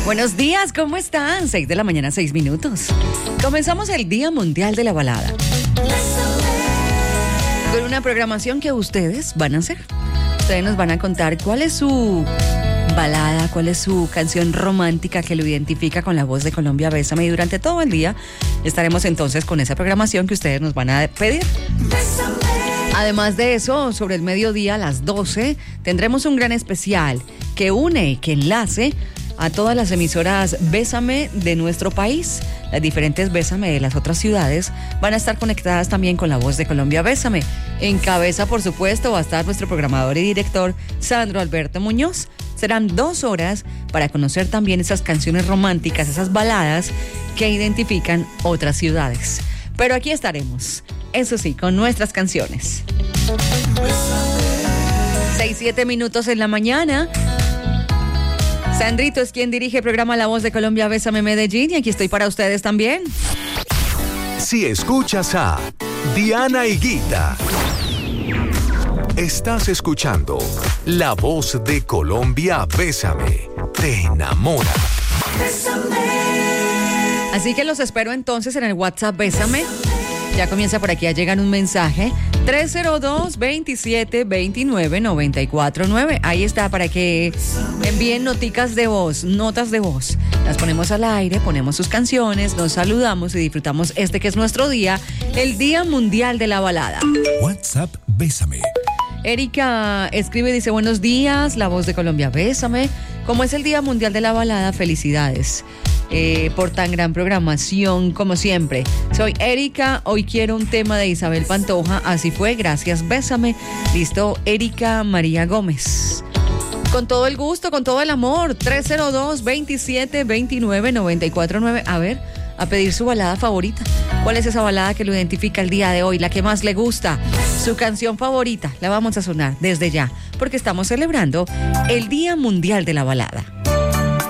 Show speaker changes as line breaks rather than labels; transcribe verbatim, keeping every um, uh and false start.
Buenos días, ¿cómo están? seis de la mañana, seis minutos. Comenzamos el Día Mundial de la Balada. Con una programación que ustedes van a hacer. Ustedes nos van a contar cuál es su balada, cuál es su canción romántica que lo identifica con la voz de Colombia Bésame. Y durante todo el día estaremos entonces con esa programación que ustedes nos van a pedir. Además de eso, sobre el mediodía a las doce tendremos un gran especial que une, que enlace a todas las emisoras Bésame de nuestro país. Las diferentes Bésame de las otras ciudades van a estar conectadas también con la voz de Colombia Bésame. En cabeza, por supuesto, va a estar nuestro programador y director Sandro Alberto Muñoz. Serán dos horas para conocer también esas canciones románticas, esas baladas que identifican otras ciudades. Pero aquí estaremos, eso sí, con nuestras canciones. Seis, siete minutos en la mañana. Sandrito es quien dirige el programa La Voz de Colombia Bésame Medellín y aquí estoy para ustedes también.
Si escuchas a Diana Higuita, estás escuchando La Voz de Colombia Bésame. Te enamora.
Así que los espero entonces en el WhatsApp Bésame. Ya comienza por aquí a llegar un mensaje. tres cero dos, veintisiete, veintinueve, noventa y cuatro nueve. Ahí está, para que envíen noticas de voz, notas de voz. Las ponemos al aire, ponemos sus canciones, nos saludamos y disfrutamos este que es nuestro día, el Día Mundial de la Balada.
WhatsApp Bésame.
Erika escribe y dice: buenos días, La Voz de Colombia Bésame. Como es el Día Mundial de la Balada, felicidades. Eh, por tan gran programación como siempre. Soy Erika, hoy quiero un tema de Isabel Pantoja, así fue, gracias, Bésame. Listo, Erika María Gómez. Con todo el gusto, con todo el amor, tres cero dos, veintisiete, veintinueve, noventa y cuatro nueve. A ver, a pedir su balada favorita. ¿Cuál es esa balada que lo identifica el día de hoy, la que más le gusta? Su canción favorita, la vamos a sonar desde ya, porque estamos celebrando el Día Mundial de la Balada.